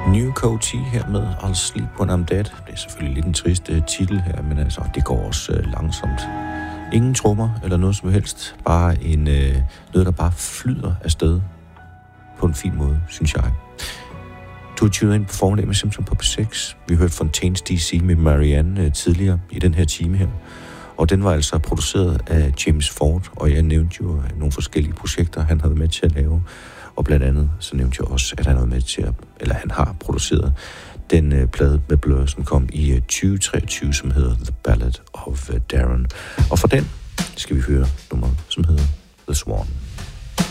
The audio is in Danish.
New Coty her med I'll Sleep When I'm Dead. Det er selvfølgelig lidt en trist titel her, men altså, det går også langsomt. Ingen trommer eller noget som helst. Bare noget, der bare flyder afsted på en fin måde, synes jeg. Du er tunet ind på formiddag med Simpson på P6. Vi hørte Fontaines DC med Marianne tidligere i den her time her. Og den var altså produceret af James Ford, og jeg nævnte jo nogle forskellige projekter, han havde med til at lave. Og blandt andet, så nævnte jeg også, at han har produceret den plade med Blur, som kom i 2023, som hedder The Ballad of Darren. Og for den skal vi høre nummer, som hedder The Swan.